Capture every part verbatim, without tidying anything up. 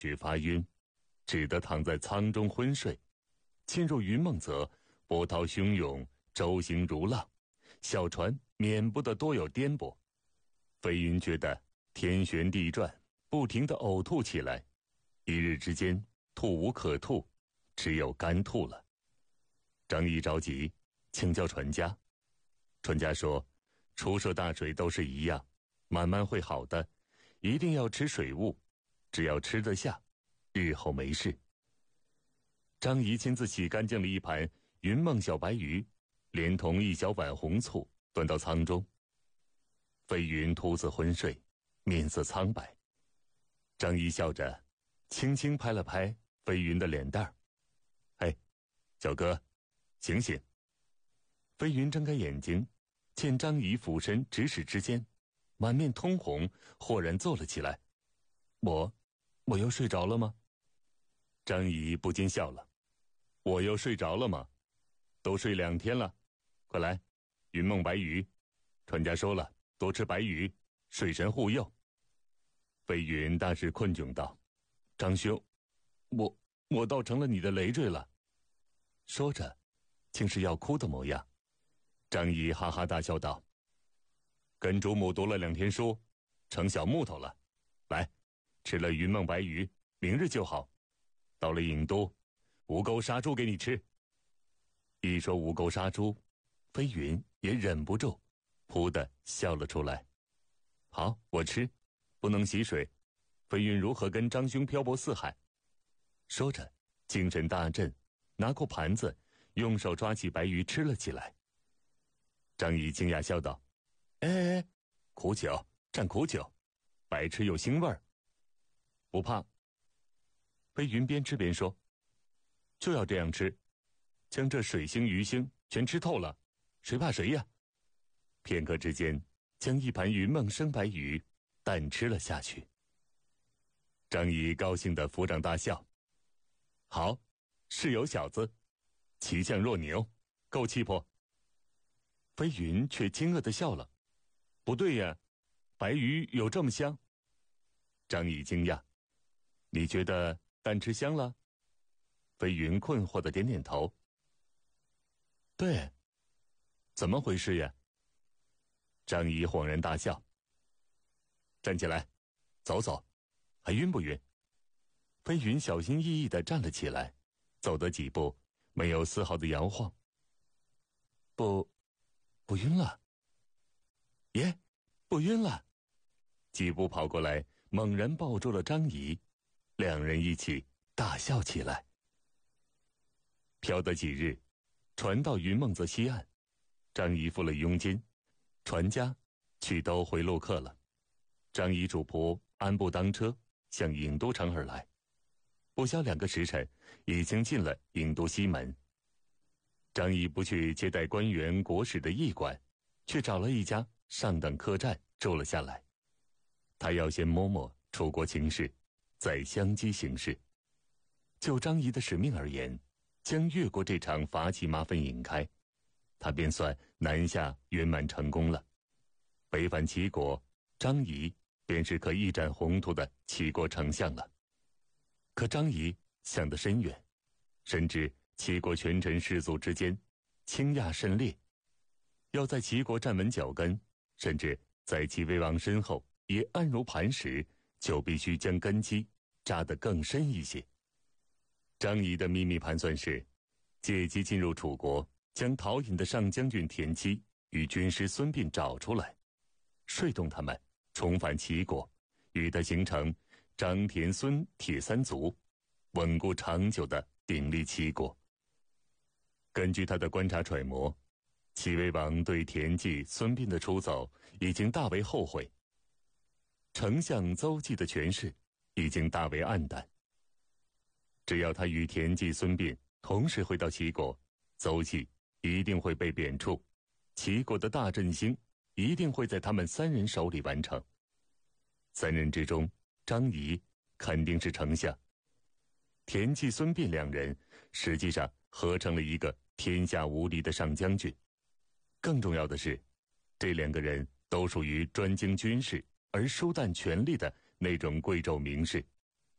觉发晕，只得躺在舱中昏睡。进入云梦则波涛汹涌，舟行如浪，小船免不得多有颠簸。飞云觉得天旋地转，不停地呕吐起来，一日之间吐无可吐，只有干吐了。张仪着急，请教船家。船家说，初涉大水都是一样，慢慢会好的，一定要吃水物，只要吃得下，日后没事。张仪亲自洗干净了一盘云梦小白鱼，连同一小碗红醋端到舱中。飞云秃子昏睡，面色苍白。张仪笑着轻轻拍了拍飞云的脸蛋儿：“嘿，小哥，醒醒！”飞云睁开眼睛，见张仪俯身指使之间，满面通红，豁然坐了起来。我我又睡着了吗？张仪不禁笑了。我又睡着了吗？都睡两天了，快来，云梦白鱼，船家说了，多吃白鱼，水神护佑。飞云大是困窘道：“张兄，我我倒成了你的累赘了。”说着，竟是要哭的模样。张仪哈哈大笑道：“跟主母读了两天书，成小木头了。来，吃了云梦白鱼，明日就好。到了郢都，吴钩杀猪给你吃。”一说吴钩杀猪，飞云也忍不住，噗的笑了出来。好，我吃，不能洗水。飞云如何跟张兄漂泊四海？说着，精神大振，拿过盘子，用手抓起白鱼吃了起来。张仪惊讶笑道：“哎哎，苦酒，蘸苦酒，白吃有腥味儿。”不怕。飞云边吃边说：“就要这样吃，将这水腥鱼腥全吃透了，谁怕谁呀？”片刻之间，将一盘云梦生白鱼淡吃了下去。张仪高兴地抚掌大笑：“好，是有小子，骑象若牛，够气魄。”飞云却惊愕地笑了：“不对呀，白鱼有这么香？”张仪惊讶：“你觉得淡吃香了？”飞云困惑地点点头：“对，怎么回事呀？”张仪恍然大笑：“站起来，走走，还晕不晕？”飞云小心翼翼地站了起来，走得几步，没有丝毫的摇晃。“不，不晕了。”“耶，不晕了！”几步跑过来，猛然抱住了张仪，两人一起大笑起来。漂得几日，船到云梦泽西岸，张仪付了佣金，船家去都回陆客了。张仪主仆安步当车，向郢都城而来。不消两个时辰，已经进了郢都西门。张仪不去接待官员国使的驿馆，却找了一家上等客栈住了下来。他要先摸摸楚国情势，再相机行事。就张仪的使命而言，将越过这场伐齐麻烦引开，他便算南下圆满成功了。北返齐国，张仪便是可一展宏图的齐国丞相了。可张仪想得深远，深知齐国权臣士族之间倾轧甚烈，要在齐国站稳脚跟，甚至在齐威王身后也安如磐石，就必须将根基扎得更深一些。张仪的秘密盘算是，借机进入楚国，将逃隐的上将军田忌与军师孙膑找出来，说动他们重返齐国，与他形成张田孙铁三族，稳固长久的鼎立齐国。根据他的观察揣摩，齐威王对田忌、孙膑的出走已经大为后悔，丞相邹忌的权势已经大为黯淡。只要他与田忌、孙膑同时回到齐国，邹忌一定会被贬黜，齐国的大振兴一定会在他们三人手里完成。三人之中，张仪肯定是丞相，田忌、孙膑两人实际上合成了一个天下无敌的上将军。更重要的是，这两个人都属于专精军事而疏淡权力的那种贵胄名士。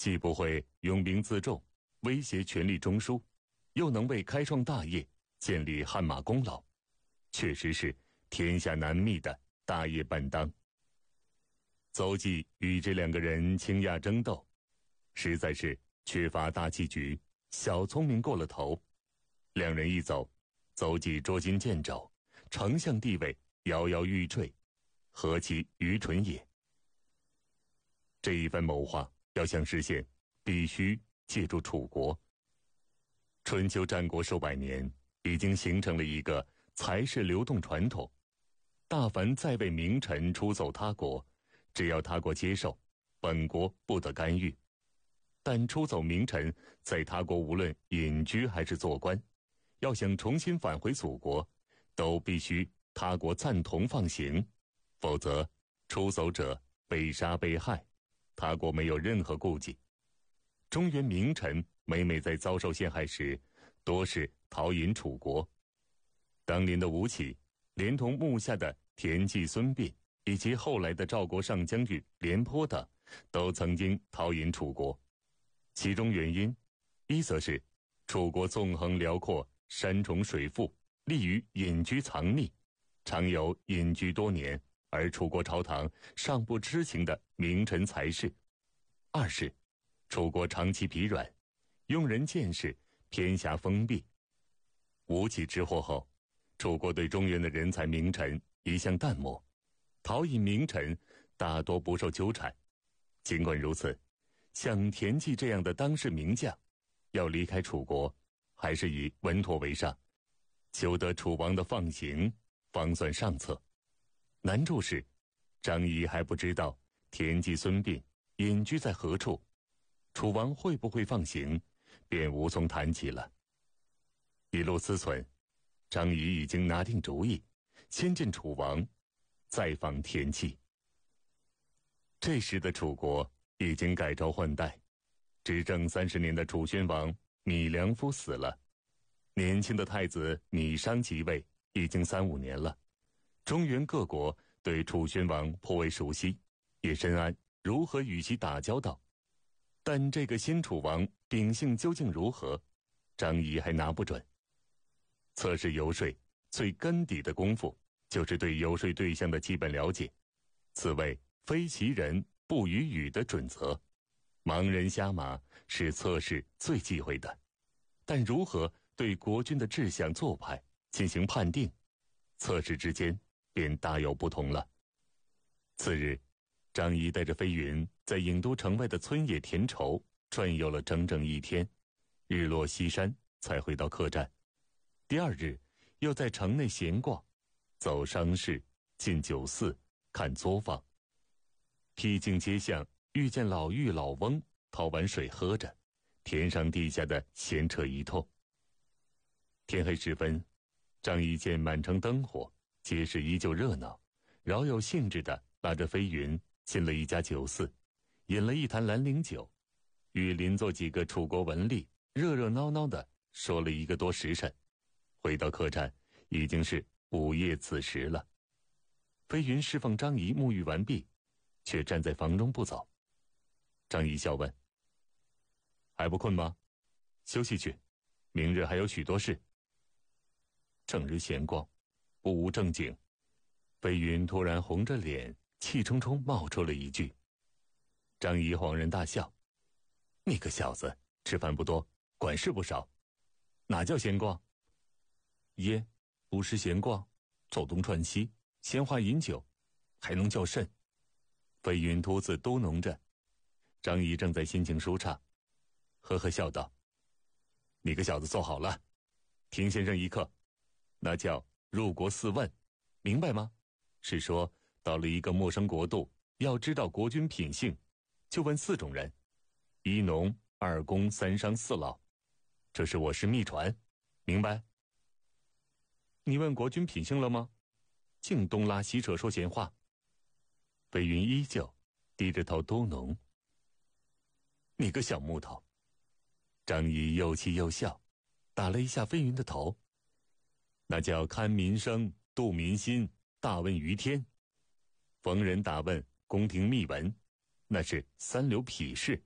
既不会拥兵自重，威胁权力中枢，又能为开创大业、建立汗马功劳，确实是天下难觅的大业担当。邹忌与这两个人倾轧争斗，实在是缺乏大棋局，小聪明过了头。两人一走，邹忌捉襟见肘，丞相地位摇摇欲坠，何其愚蠢也！这一番谋划要想实现，必须借助楚国。春秋战国数百年，已经形成了一个财势流动传统。大凡在位名臣出走他国，只要他国接受，本国不得干预。但出走名臣在他国无论隐居还是做官，要想重新返回祖国，都必须他国赞同放行，否则出走者被杀被害，他国没有任何顾忌。中原名臣每每在遭受陷害时，多是逃隐楚国。当年的吴起，连同幕下的田忌、孙膑，以及后来的赵国上将军廉颇等，都曾经逃隐楚国。其中原因，一则是楚国纵横辽阔，山重水复，利于隐居藏匿，常有隐居多年而楚国朝堂尚不知情的名臣才士；二是楚国长期疲软，用人见识偏狭封闭。吴起之祸后，楚国对中原的人才名臣一向淡漠，逃隐名臣大多不受纠缠。尽管如此，像田忌这样的当世名将，要离开楚国，还是以稳妥为上，求得楚王的放行，方算上策。难处是，张仪还不知道田忌、孙膑隐居在何处，楚王会不会放行，便无从谈起了。一路思忖，张仪已经拿定主意，先见楚王，再访田忌。这时的楚国已经改朝换代，执政三十年的楚宣王芈良夫死了，年轻的太子芈商即位，已经三五年了。中原各国对楚宣王颇为熟悉，也深谙如何与其打交道。但这个新楚王秉性究竟如何，张仪还拿不准。测试游说最根底的功夫，就是对游说对象的基本了解，此谓非其人不与语的准则。盲人瞎马是测试最忌讳的，但如何对国君的志向做派进行判定，测试之间便大有不同了。次日，张仪带着飞云在郢都城外的村野田畴转悠了整整一天，日落西山才回到客栈。第二日，又在城内闲逛，走商市，进酒肆，看作坊。僻静街巷遇见老妪老翁讨碗水喝着，天上地下的闲扯一通。天黑时分，张仪见满城灯火，街市依旧热闹，饶有兴致地拉着飞云进了一家酒肆，饮了一坛兰陵酒，与邻座几个楚国文吏热热闹闹地说了一个多时辰。回到客栈，已经是午夜子时了。飞云侍奉张仪沐浴完毕，却站在房中不走。张仪笑问：“还不困吗？休息去，明日还有许多事。”整日闲逛，不无正经。飞云突然红着脸，气冲冲冒出了一句。张仪恍然大笑：“你个小子，吃饭不多，管事不少，哪叫闲逛？耶，不是闲逛，走东串西，闲话饮酒，还能叫甚？”飞云突自嘟哝着。张仪正在心情舒畅，呵呵笑道：“你个小子坐好了，听先生一课，那叫入国四问，明白吗？是说到了一个陌生国度，要知道国君品性，就问四种人：一农，二公，三商，四老。这是我师秘传，明白？你问国君品性了吗？净东拉西扯说闲话。”飞云依旧低着头嘟哝：“你个小木头。”张仪又气又笑，打了一下飞云的头：“那叫堪民生，度民心，大问于天。逢人打问宫廷秘闻，那是三流痞事，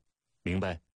明白。